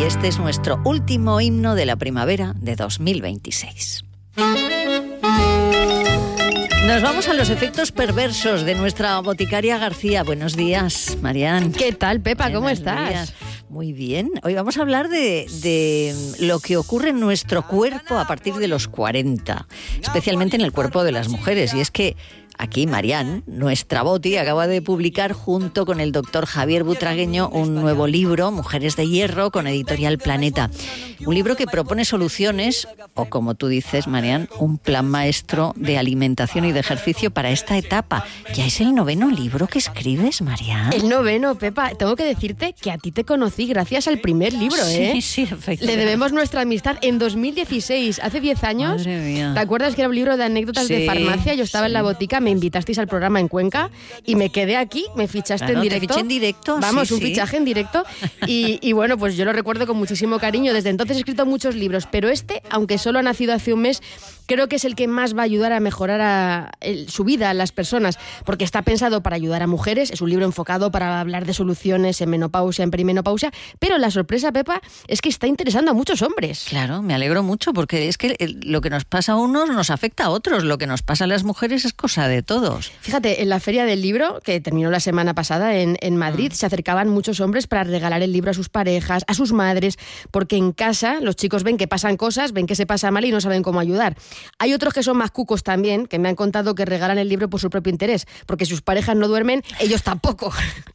y este es nuestro último himno de la primavera de 2026. Nos vamos a los efectos perversos de nuestra boticaria García. Buenos días, Marian. ¿Qué tal, Pepa? Buenos ¿Cómo estás? días. Muy bien. Hoy vamos a hablar de lo que ocurre en nuestro cuerpo a partir de los 40, especialmente en el cuerpo de las mujeres. Y es que aquí Marian, nuestra boti, acaba de publicar junto con el doctor Javier Butragueño un nuevo libro, Mujeres de Hierro, con Editorial Planeta. Un libro que propone soluciones, o como tú dices, Marian, un plan maestro de alimentación y de ejercicio para esta etapa. ¿Ya es el 9º libro que escribes, Marian? El 9º, Pepa. Tengo que decirte que a ti te conocí gracias al primer libro, ¿eh? Sí, efectivamente. Le debemos nuestra amistad en 2016, hace 10 años. Madre mía. ¿Te acuerdas que era un libro de anécdotas de farmacia? Yo estaba en la botica, me invitasteis al programa en Cuenca y me quedé aquí, me fichaste en directo. Te fiché en directo. Vamos, sí, un fichaje en directo. Y bueno, pues yo lo recuerdo con muchísimo cariño. Desde entonces he escrito muchos libros, pero este, aunque solo ha nacido hace un mes, creo que es el que más va a ayudar a mejorar su vida a las personas, porque está pensado para ayudar a mujeres, es un libro enfocado para hablar de soluciones en menopausia, en perimenopausia, pero la sorpresa, Pepa, es que está interesando a muchos hombres. Claro, me alegro mucho, porque es que lo que nos pasa a unos nos afecta a otros, lo que nos pasa a las mujeres es cosa de todos. Fíjate, en la Feria del Libro, que terminó la semana pasada en Madrid, se acercaban muchos hombres para regalar el libro a sus parejas, a sus madres, porque en casa los chicos ven que pasan cosas, ven que se pasa mal y no saben cómo ayudar. Hay otros que son más cucos también, que me han contado que regalan el libro por su propio interés, porque si sus parejas no duermen, ellos tampoco.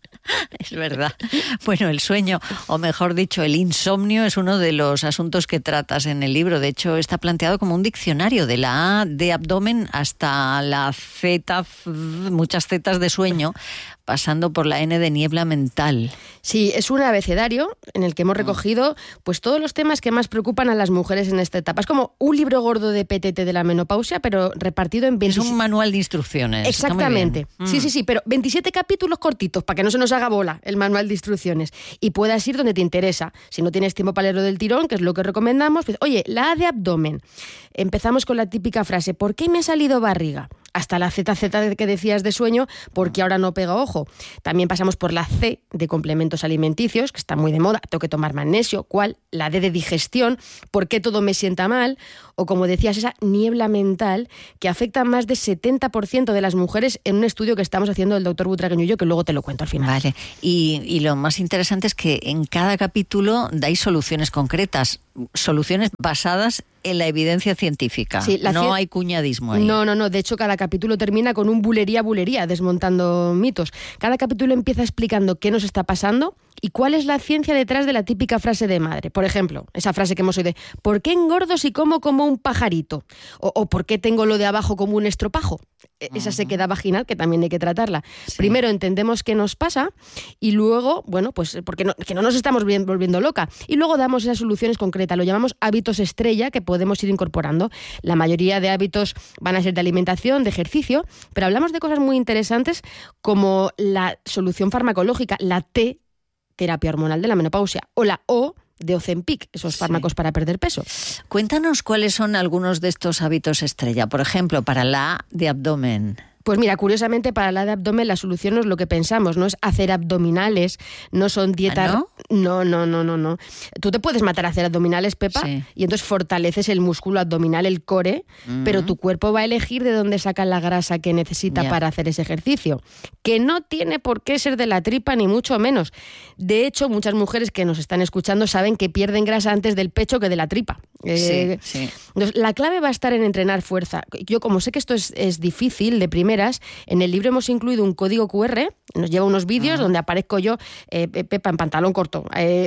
Es verdad. Bueno, el sueño, o mejor dicho, el insomnio, es uno de los asuntos que tratas en el libro. De hecho, está planteado como un diccionario, de la A de abdomen hasta la Z, muchas zetas de sueño, pasando por la N de niebla mental. Sí, es un abecedario en el que hemos recogido pues todos los temas que más preocupan a las mujeres en esta etapa. Es como un libro gordo de PTT de la menopausia, pero repartido en 27... Es un manual de instrucciones. Exactamente. Sí, pero 27 capítulos cortitos, para que no se nos haga bola el manual de instrucciones. Y puedas ir donde te interesa. Si no tienes tiempo para leerlo del tirón, que es lo que recomendamos, pues, oye, la A de abdomen. Empezamos con la típica frase, ¿por qué me ha salido barriga? Hasta la ZZ que decías de sueño, porque ahora no pega ojo. También pasamos por la C de complementos alimenticios, que está muy de moda, tengo que tomar magnesio, ¿cuál? La D de digestión, ¿por qué todo me sienta mal? O como decías, esa niebla mental que afecta a más del 70% de las mujeres en un estudio que estamos haciendo el doctor Butragueño y yo, que luego te lo cuento al final. Vale, y lo más interesante es que en cada capítulo dais soluciones concretas, soluciones basadas en la evidencia científica. Sí, no hay cuñadismo ahí. No. De hecho, cada capítulo termina con un bulería, desmontando mitos. Cada capítulo empieza explicando qué nos está pasando y cuál es la ciencia detrás de la típica frase de madre. Por ejemplo, esa frase que hemos oído de ¿por qué engordo si como un pajarito? O ¿por qué tengo lo de abajo como un estropajo? Esa sequedad vaginal que también hay que tratarla. Sí. Primero entendemos qué nos pasa y luego, bueno, pues que no nos estamos volviendo loca. Y luego damos esas soluciones concretas. Lo llamamos hábitos estrella que podemos ir incorporando. La mayoría de hábitos van a ser de alimentación, de ejercicio, pero hablamos de cosas muy interesantes como la solución farmacológica, la T, terapia hormonal de la menopausia, o la O, de Ozempic, esos fármacos para perder peso. Cuéntanos cuáles son algunos de estos hábitos estrella. Por ejemplo, para la A de abdomen. Pues mira, curiosamente para la de abdomen la solución no es lo que pensamos, no es hacer abdominales, no son dietas... ¿Ah, no? No. Tú te puedes matar a hacer abdominales, Pepa, sí. Y entonces fortaleces el músculo abdominal, el core, pero tu cuerpo va a elegir de dónde saca la grasa que necesita para hacer ese ejercicio, que no tiene por qué ser de la tripa ni mucho menos. De hecho, muchas mujeres que nos están escuchando saben que pierden grasa antes del pecho que de la tripa. Sí. Entonces, la clave va a estar en entrenar fuerza. Yo, como sé que esto es difícil de primeras, en el libro hemos incluido un código QR, nos lleva unos vídeos donde aparezco yo, Pepa, en pantalón corto,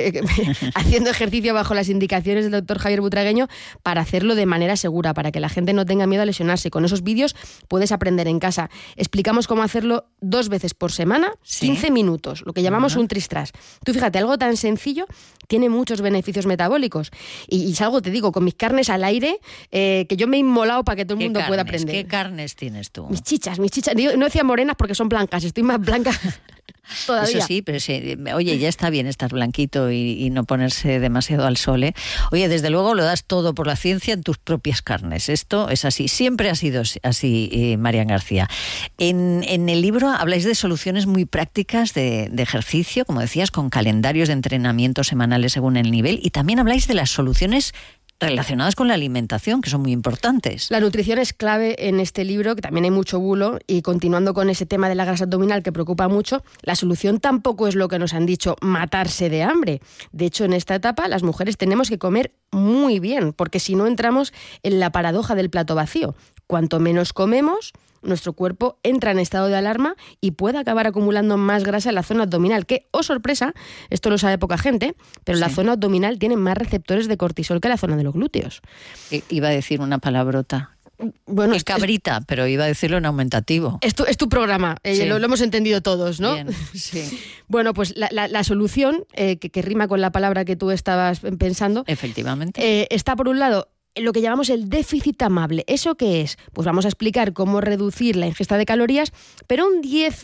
haciendo ejercicio bajo las indicaciones del doctor Javier Butragueño para hacerlo de manera segura, para que la gente no tenga miedo a lesionarse. Con esos vídeos puedes aprender en casa. Explicamos cómo hacerlo 2 veces por semana, 15 minutos, lo que llamamos un tris-tras. Tú fíjate, algo tan sencillo tiene muchos beneficios metabólicos. Y salgo, te digo, con mis carnes al aire, que yo me he inmolado para que todo el mundo pueda aprender. ¿Qué carnes tienes tú? Mis chichas. No decía morenas porque son blancas, estoy más blanca. Todavía. Eso sí, pero sí, oye, ya está bien estar blanquito y no ponerse demasiado al sol, ¿eh? Oye, desde luego lo das todo por la ciencia en tus propias carnes. Esto es así, siempre ha sido así, Marian García. En el libro habláis de soluciones muy prácticas de ejercicio, como decías, con calendarios de entrenamiento semanales según el nivel, y también habláis de las soluciones relacionadas con la alimentación, que son muy importantes. La nutrición es clave en este libro, que también hay mucho bulo, y continuando con ese tema de la grasa abdominal que preocupa mucho, la solución tampoco es lo que nos han dicho, matarse de hambre. De hecho, en esta etapa las mujeres tenemos que comer muy bien, porque si no entramos en la paradoja del plato vacío. Cuanto menos comemos, nuestro cuerpo entra en estado de alarma y puede acabar acumulando más grasa en la zona abdominal, que, oh sorpresa, esto lo sabe poca gente, pero la zona abdominal tiene más receptores de cortisol que la zona de los glúteos. Iba a decir una palabrota. Bueno, es cabrita, pero iba a decirlo en aumentativo. Es tu programa, Sí. lo hemos entendido todos, ¿no? Bien, sí. Bueno, pues la solución, que rima con la palabra que tú estabas pensando, Efectivamente. está por un lado lo que llamamos el déficit amable. ¿Eso qué es? Pues vamos a explicar cómo reducir la ingesta de calorías, pero un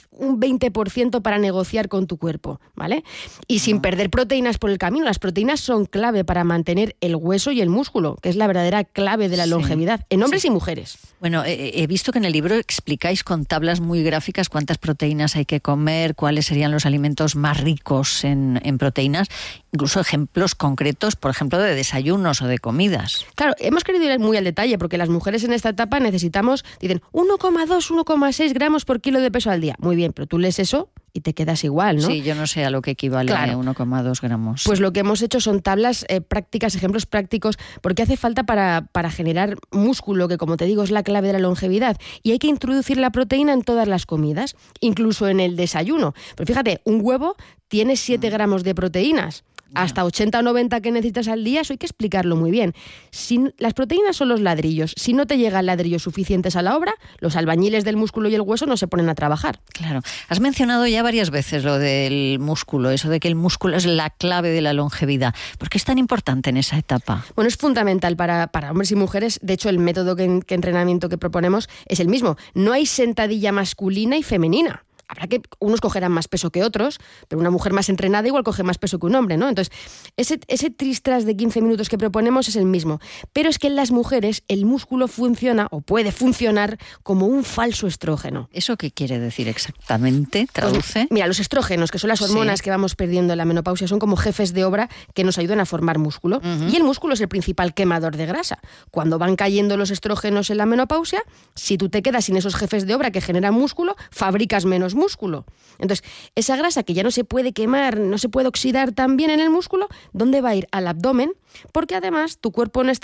20% para negociar con tu cuerpo, ¿vale? Y sin perder proteínas por el camino. Las proteínas son clave para mantener el hueso y el músculo, que es la verdadera clave de la longevidad, en hombres y mujeres. Bueno, he visto que en el libro explicáis con tablas muy gráficas cuántas proteínas hay que comer, cuáles serían los alimentos más ricos en proteínas, incluso ejemplos concretos, por ejemplo, de desayunos o de comidas. Claro, hemos querido ir muy al detalle porque las mujeres en esta etapa necesitamos, dicen, 1,2, 1,6 gramos por kilo de peso al día. Muy bien, pero tú lees eso y te quedas igual, ¿no? Sí, yo no sé a lo que equivale 1,2 gramos. Pues lo que hemos hecho son tablas prácticas, ejemplos prácticos, porque hace falta para generar músculo, que como te digo es la clave de la longevidad. Y hay que introducir la proteína en todas las comidas, incluso en el desayuno. Pero fíjate, un huevo tiene 7 gramos de proteínas. Hasta 80 o 90 que necesitas al día, eso hay que explicarlo muy bien. Las proteínas son los ladrillos. Si no te llegan ladrillos suficientes a la obra, los albañiles del músculo y el hueso no se ponen a trabajar. Claro. Has mencionado ya varias veces lo del músculo, eso de que el músculo es la clave de la longevidad. ¿Por qué es tan importante en esa etapa? Bueno, es fundamental para hombres y mujeres. De hecho, el método que entrenamiento que proponemos es el mismo. No hay sentadilla masculina y femenina. Habrá que unos cogerán más peso que otros, pero una mujer más entrenada igual coge más peso que un hombre, ¿no? Entonces, ese tris-tras de 15 minutos que proponemos es el mismo. Pero es que en las mujeres el músculo funciona o puede funcionar como un falso estrógeno. ¿Eso qué quiere decir exactamente? ¿Traduce? Pues, mira, los estrógenos, que son las hormonas que vamos perdiendo en la menopausia, son como jefes de obra que nos ayudan a formar músculo. Y el músculo es el principal quemador de grasa. Cuando van cayendo los estrógenos en la menopausia, si tú te quedas sin esos jefes de obra que generan músculo, fabricas menos músculo. Entonces, esa grasa que ya no se puede quemar, no se puede oxidar tan bien en el músculo, ¿dónde va a ir? Al abdomen, porque además tu cuerpo en esta